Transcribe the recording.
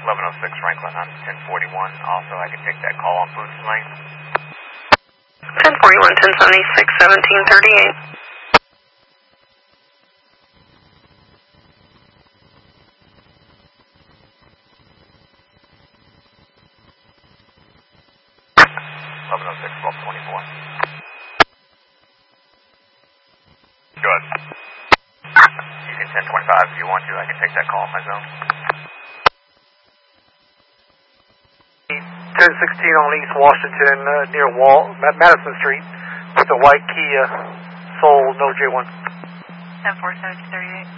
1106 Franklin on 1041. Also, I can take that call on Boots Lane. 1041, 1076, 1738. Go ahead. You can 1025 if you want to. I can take that call on my zone. 1016 on East Washington, near Madison Street, with a white Kia Soul, no J1. 1047, 38.